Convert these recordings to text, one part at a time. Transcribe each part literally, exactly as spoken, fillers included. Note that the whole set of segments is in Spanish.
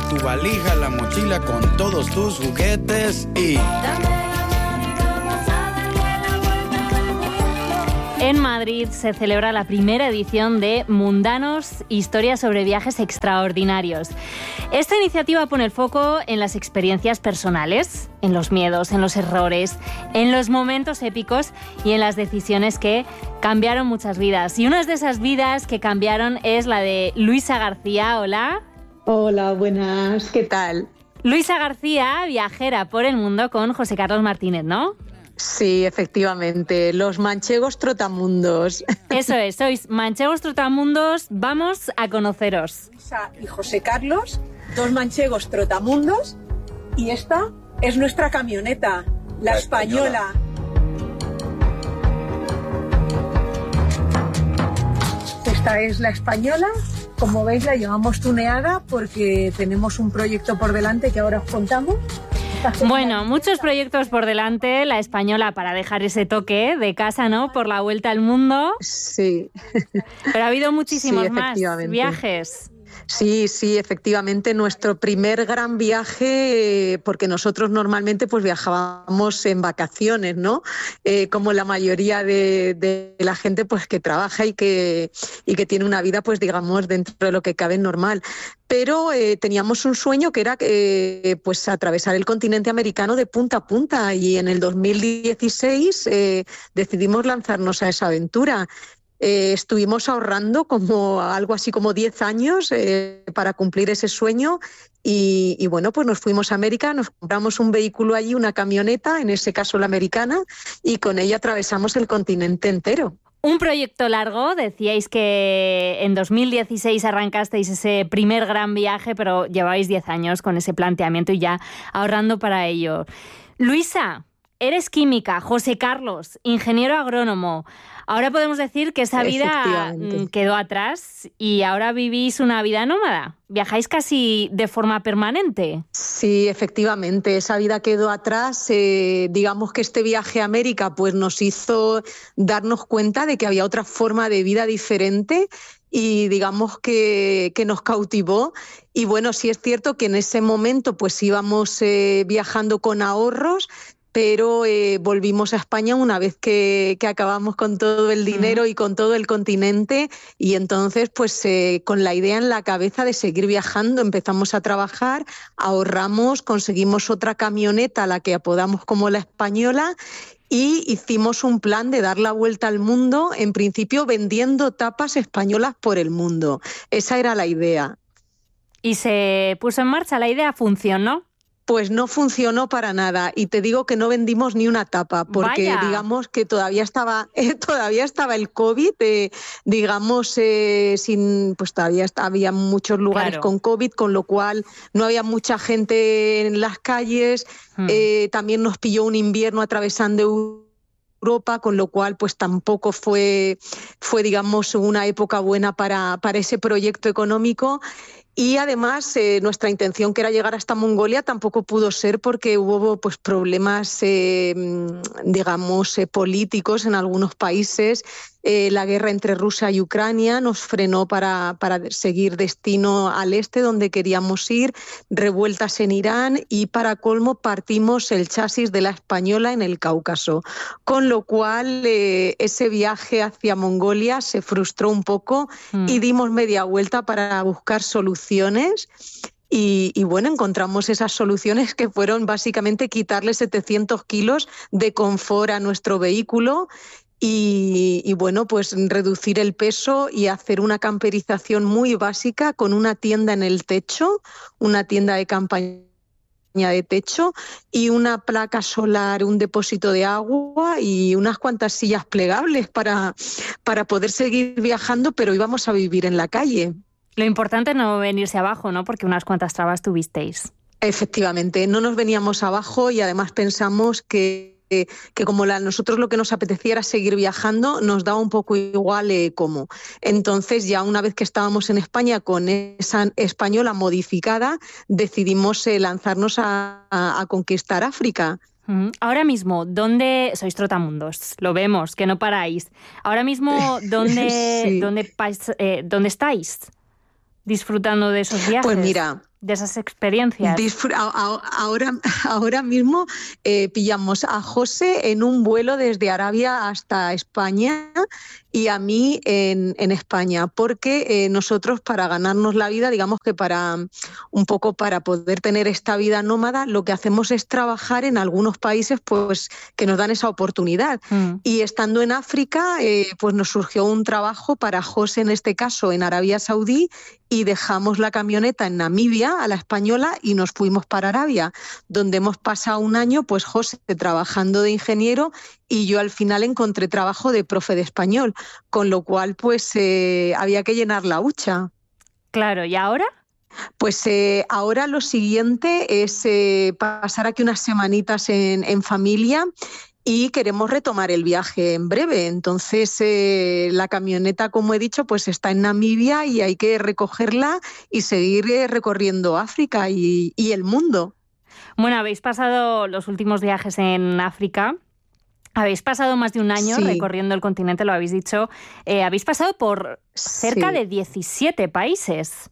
tu valija, la mochila con todos tus juguetes y... En Madrid se celebra la primera edición de Mundanos, historias sobre viajes extraordinarios. Esta iniciativa pone el foco en las experiencias personales, en los miedos, en los errores, en los momentos épicos y en las decisiones que cambiaron muchas vidas. Y una de esas vidas que cambiaron es la de Luisa García. Hola. Hola, buenas. ¿Qué tal? Luisa García, viajera por el mundo con José Carlos Martínez, ¿no? Sí, efectivamente, los manchegos trotamundos. Eso es, sois manchegos trotamundos, vamos a conoceros. Luisa y José Carlos, dos manchegos trotamundos, y esta es nuestra camioneta, la, la española. española. Esta es la española, como veis la llevamos tuneada porque tenemos un proyecto por delante que ahora os contamos. Bueno, muchos proyectos por delante, la española para dejar ese toque de casa, ¿no? Por la vuelta al mundo. Sí. Pero ha habido muchísimos sí, más viajes. Sí, sí, efectivamente, nuestro primer gran viaje, porque nosotros normalmente pues viajábamos en vacaciones, ¿no? Eh, como la mayoría de, de la gente pues que trabaja y que, y que tiene una vida pues digamos dentro de lo que cabe normal. Pero eh, teníamos un sueño que era eh, pues atravesar el continente americano de punta a punta y en el dos mil dieciséis eh, decidimos lanzarnos a esa aventura. Eh, estuvimos ahorrando como algo así como diez años eh, para cumplir ese sueño y, y bueno, pues nos fuimos a América, nos compramos un vehículo allí, una camioneta, en ese caso la americana, y con ella atravesamos el continente entero. Un proyecto largo, decíais que en dos mil dieciséis arrancasteis ese primer gran viaje, pero lleváis diez años con ese planteamiento y ya ahorrando para ello. Luisa, eres química, José Carlos, ingeniero agrónomo. Ahora podemos decir que esa vida quedó atrás y ahora vivís una vida nómada. ¿Viajáis casi de forma permanente? Sí, efectivamente, esa vida quedó atrás. Eh, digamos que este viaje a América pues, nos hizo darnos cuenta de que había otra forma de vida diferente y digamos que, que nos cautivó. Y bueno, sí es cierto que en ese momento pues íbamos eh, viajando con ahorros, pero eh, volvimos a España una vez que, que acabamos con todo el dinero y con todo el continente y entonces pues eh, con la idea en la cabeza de seguir viajando empezamos a trabajar, ahorramos, conseguimos otra camioneta a la que apodamos como la española y hicimos un plan de dar la vuelta al mundo, en principio vendiendo tapas españolas por el mundo. Esa era la idea. ¿Y se puso en marcha? ¿La idea funcionó? Pues no funcionó para nada y te digo que no vendimos ni una tapa porque Vaya. digamos que todavía estaba eh, todavía estaba el COVID, eh, digamos eh, sin pues todavía está, había muchos lugares Claro. con COVID, con lo cual no había mucha gente en las calles. Hmm. Eh, también nos pilló un invierno atravesando Europa, con lo cual pues tampoco fue fue digamos una época buena para para ese proyecto económico. Y además eh, nuestra intención, que era llegar hasta Mongolia, tampoco pudo ser porque hubo pues, problemas, eh, digamos, eh, políticos en algunos países. Eh, la guerra entre Rusia y Ucrania nos frenó para, para seguir destino al este, donde queríamos ir, revueltas en Irán y, para colmo, partimos el chasis de la española en el Cáucaso. Con lo cual, eh, ese viaje hacia Mongolia se frustró un poco mm. y dimos media vuelta para buscar soluciones. Y, y bueno, encontramos esas soluciones que fueron básicamente quitarle setecientos kilos de confort a nuestro vehículo y, y bueno, pues reducir el peso y hacer una camperización muy básica con una tienda en el techo, una tienda de campaña de techo y una placa solar, un depósito de agua y unas cuantas sillas plegables para, para poder seguir viajando, pero íbamos a vivir en la calle. Lo importante es no venirse abajo, ¿no? Porque unas cuantas trabas tuvisteis. Efectivamente, no nos veníamos abajo y además pensamos que, que como la, nosotros lo que nos apetecía era seguir viajando, nos daba un poco igual eh, cómo. Entonces, ya una vez que estábamos en España con esa española modificada, decidimos eh, lanzarnos a, a, a conquistar África. Ahora mismo, ¿dónde sois trotamundos? Lo vemos, que no paráis. Ahora mismo, ¿dónde, sí. ¿dónde, eh, ¿dónde estáis? Disfrutando de esos viajes. Pues mira, de esas experiencias? Disfr- ahora, ahora mismo eh, pillamos a José en un vuelo desde Arabia hasta España y a mí en, en España, porque eh, nosotros para ganarnos la vida, digamos que para un poco para poder tener esta vida nómada, lo que hacemos es trabajar en algunos países pues que nos dan esa oportunidad. Mm. Y estando en África, eh, pues nos surgió un trabajo para José, en este caso en Arabia Saudí, y dejamos la camioneta en Namibia, a la española, y nos fuimos para Arabia, donde hemos pasado un año, pues José trabajando de ingeniero y yo al final encontré trabajo de profe de español, con lo cual pues eh, había que llenar la hucha. Claro, ¿y ahora? Pues eh, ahora lo siguiente es eh, pasar aquí unas semanitas en, en familia. Y queremos retomar el viaje en breve. Entonces, eh, la camioneta, como he dicho, pues está en Namibia y hay que recogerla y seguir eh, recorriendo África y, y el mundo. Bueno, habéis pasado los últimos viajes en África. Habéis pasado más de un año sí. recorriendo el continente, lo habéis dicho. Eh, habéis pasado por cerca sí. de diecisiete países.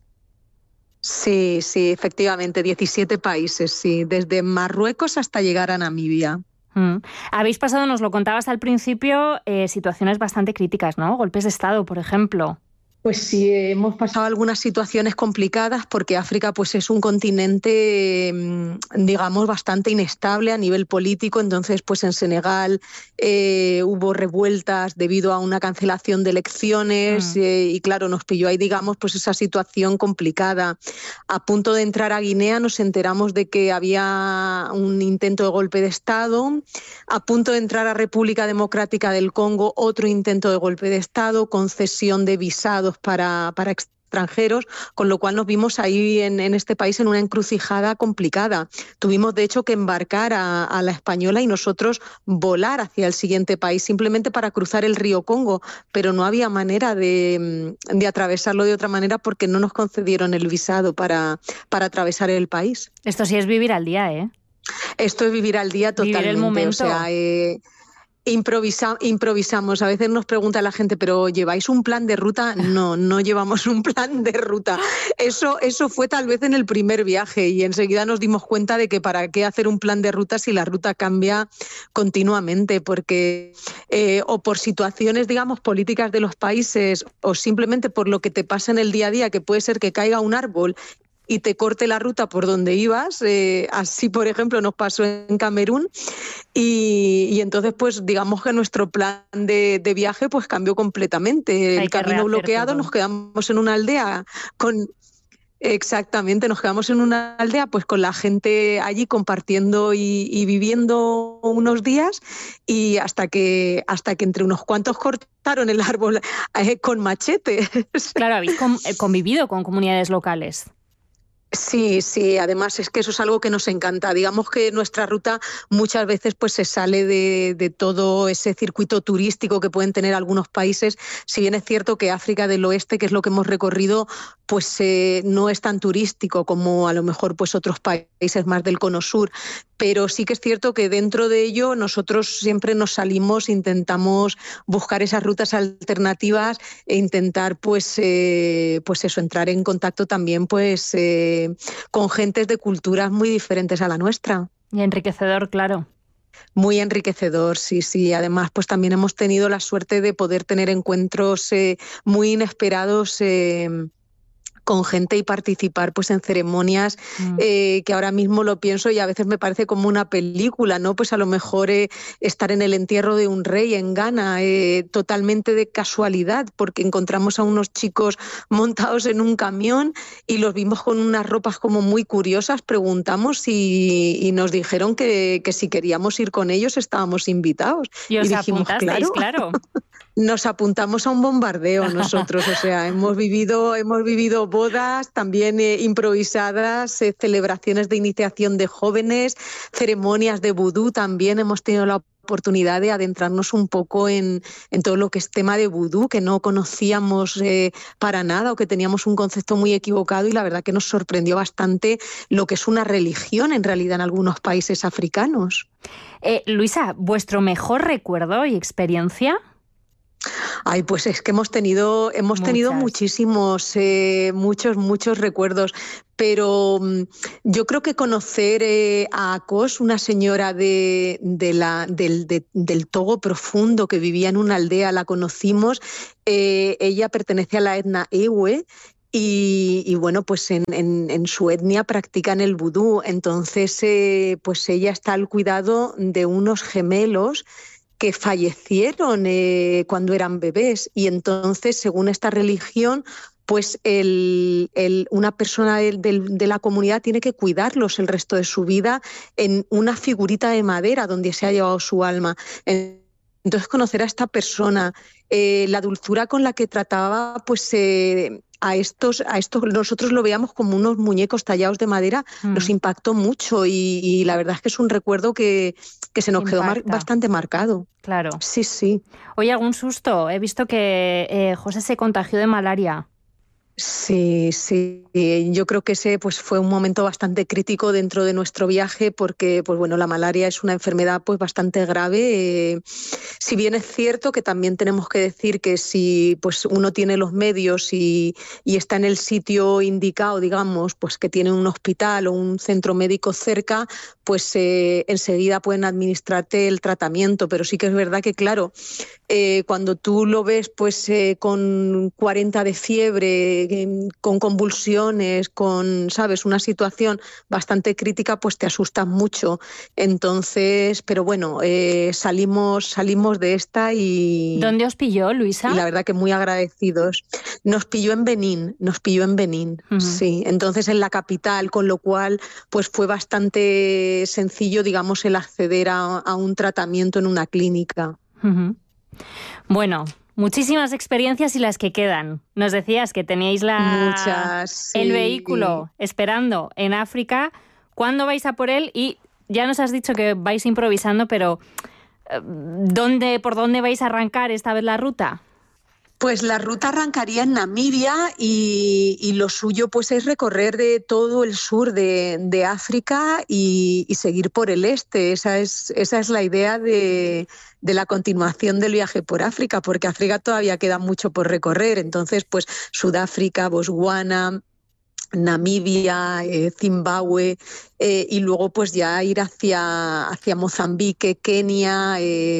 Sí, sí, efectivamente, diecisiete países, sí. Desde Marruecos hasta llegar a Namibia. Mm. Habéis pasado, nos lo contabas al principio, eh, situaciones bastante críticas, ¿no? Golpes de Estado, por ejemplo. Pues sí, hemos pasado algunas situaciones complicadas porque África pues es un continente, digamos, bastante inestable a nivel político. Entonces, pues en Senegal eh, hubo revueltas debido a una cancelación de elecciones mm. eh, y claro, nos pilló ahí, digamos, pues esa situación complicada. A punto de entrar a Guinea nos enteramos de que había un intento de golpe de Estado. A punto de entrar a República Democrática del Congo, otro intento de golpe de Estado, concesión de visados Para, para extranjeros, con lo cual nos vimos ahí en, en este país en una encrucijada complicada. Tuvimos de hecho que embarcar a, a la española y nosotros volar hacia el siguiente país simplemente para cruzar el río Congo, pero no había manera de, de atravesarlo de otra manera porque no nos concedieron el visado para, para atravesar el país. Esto sí es vivir al día, ¿eh? Esto es vivir al día totalmente. Vivir el momento. O sea, eh, Improvisa, improvisamos. A veces nos pregunta la gente, ¿pero lleváis un plan de ruta? No, no llevamos un plan de ruta. Eso, eso fue tal vez en el primer viaje y enseguida nos dimos cuenta de que para qué hacer un plan de ruta si la ruta cambia continuamente, porque eh, o por situaciones, digamos, políticas de los países o simplemente por lo que te pasa en el día a día, que puede ser que caiga un árbol y te corte la ruta por donde ibas. Eh, así, por ejemplo, nos pasó en Camerún y, y entonces, pues, digamos que nuestro plan de, de viaje pues cambió completamente. El camino bloqueado, todo. Nos quedamos en una aldea con... Exactamente, nos quedamos en una aldea pues con la gente allí compartiendo y, y viviendo unos días y hasta que hasta que entre unos cuantos cortaron el árbol eh, con machetes. Claro, habéis convivido con comunidades locales. Sí, sí, además es que eso es algo que nos encanta. Digamos que nuestra ruta muchas veces pues se sale de, de todo ese circuito turístico que pueden tener algunos países. Si bien es cierto que África del Oeste, que es lo que hemos recorrido, pues eh, no es tan turístico como a lo mejor pues otros países más del cono sur. Pero sí que es cierto que dentro de ello nosotros siempre nos salimos, intentamos buscar esas rutas alternativas e intentar pues, eh, pues eso, entrar en contacto también pues eh, con gentes de culturas muy diferentes a la nuestra. Y enriquecedor, claro. Muy enriquecedor, sí, sí. Además, pues también hemos tenido la suerte de poder tener encuentros eh, muy inesperados eh, con gente y participar pues en ceremonias mm. eh, que ahora mismo lo pienso y a veces me parece como una película, ¿no? Pues a lo mejor eh, estar en el entierro de un rey en Ghana, eh, totalmente de casualidad, porque encontramos a unos chicos montados en un camión y los vimos con unas ropas como muy curiosas, preguntamos y, y nos dijeron que, que si queríamos ir con ellos estábamos invitados. Y os y dijimos, apuntasteis, claro. claro. Nos apuntamos a un bombardeo nosotros, o sea, hemos vivido, hemos vivido bodas también eh, improvisadas, eh, celebraciones de iniciación de jóvenes, ceremonias de vudú también, hemos tenido la oportunidad de adentrarnos un poco en, en todo lo que es tema de vudú, que no conocíamos eh, para nada o que teníamos un concepto muy equivocado y la verdad que nos sorprendió bastante lo que es una religión en realidad en algunos países africanos. Eh, Luisa, ¿vuestro mejor recuerdo y experiencia? Ay, pues es que hemos tenido, hemos Muchas. tenido muchísimos, eh, muchos, muchos recuerdos. Pero mm, yo creo que conocer eh, a Akos, una señora de, de la, del, de- del Togo profundo que vivía en una aldea, la conocimos. Eh, ella pertenece a la etnia Ewe. Y, y bueno, pues en, en- en su etnia practican el vudú. Entonces, eh, pues ella está al cuidado de unos gemelos que fallecieron eh, cuando eran bebés. Y entonces, según esta religión, pues el- el- una persona del- del- de la comunidad tiene que cuidarlos el resto de su vida en una figurita de madera donde se ha llevado su alma. En- Entonces, conocer a esta persona, eh, la dulzura con la que trataba, pues eh, a estos, a estos, nosotros lo veíamos como unos muñecos tallados de madera, nos Mm, impactó mucho y, y la verdad es que es un recuerdo que, que se nos quedó mar- impacta, bastante marcado. claro. Sí, sí. Oye, ¿algún susto? He visto que eh, José se contagió de malaria. Sí, sí, yo creo que ese pues fue un momento bastante crítico dentro de nuestro viaje porque pues bueno, la malaria es una enfermedad pues bastante grave. Eh, si bien es cierto que también tenemos que decir que si pues uno tiene los medios y, y está en el sitio indicado, digamos, pues que tiene un hospital o un centro médico cerca, pues eh, enseguida pueden administrarte el tratamiento, pero sí que es verdad que claro, eh, cuando tú lo ves pues eh, con cuarenta de fiebre, eh, con convulsiones, con, sabes, una situación bastante crítica, pues te asustas mucho. Entonces, pero bueno, eh, salimos, salimos de esta y, ¿Dónde os pilló, y Luisa? la verdad que muy agradecidos. Nos pilló en Benín, nos pilló en Benín, Ujú. sí. Entonces en la capital, con lo cual pues fue bastante sencillo, digamos, el acceder a, a un tratamiento en una clínica. Ujú. Bueno, muchísimas experiencias y las que quedan. Nos decías que teníais la, Muchas, el sí. vehículo esperando en África. ¿Cuándo vais a por él? Y ya nos has dicho que vais improvisando, pero eh, ¿dónde, por dónde vais a arrancar esta vez la ruta? Pues la ruta arrancaría en Namibia y, y lo suyo pues es recorrer de todo el sur de, de África y, y seguir por el este. Esa es, esa es la idea de, de la continuación del viaje por África, porque África todavía queda mucho por recorrer. Entonces, pues Sudáfrica, Botswana, Namibia, eh, Zimbabue eh, y luego pues ya ir hacia, hacia Mozambique, Kenia, eh,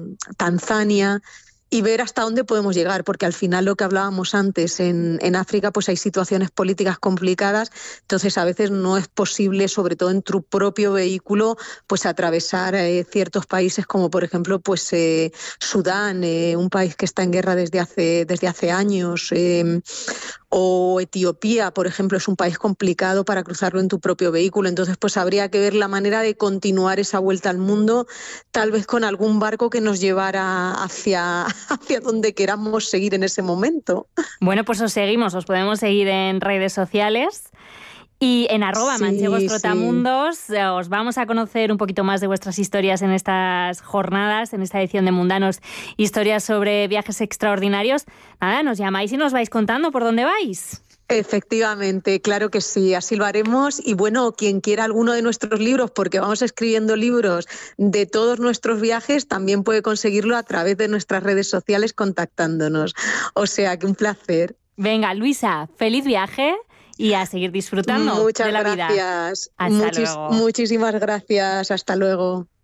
Tanzania y ver hasta dónde podemos llegar, porque al final lo que hablábamos antes, en, en África pues hay situaciones políticas complicadas, entonces a veces no es posible, sobre todo en tu propio vehículo, pues atravesar eh, ciertos países como por ejemplo pues eh, Sudán, eh, un país que está en guerra desde hace, desde hace años, eh, o Etiopía, por ejemplo, es un país complicado para cruzarlo en tu propio vehículo. Entonces, pues habría que ver la manera de continuar esa vuelta al mundo, tal vez con algún barco que nos llevara hacia, hacia donde queramos seguir en ese momento. Bueno, pues os seguimos, os podemos seguir en redes sociales. Y en arroba Sí, manchegos sí. trotamundos eh, os vamos a conocer un poquito más de vuestras historias en estas jornadas, en esta edición de Mundanos, historias sobre viajes extraordinarios. Nada, nos llamáis y nos vais contando por dónde vais. Efectivamente, claro que sí, así lo haremos. Y bueno, quien quiera alguno de nuestros libros, porque vamos escribiendo libros de todos nuestros viajes, también puede conseguirlo a través de nuestras redes sociales contactándonos. O sea, que un placer. Venga, Luisa, feliz viaje y a seguir disfrutando Muchas de la gracias. vida. Hasta Muchis- luego. Muchísimas gracias. Hasta luego.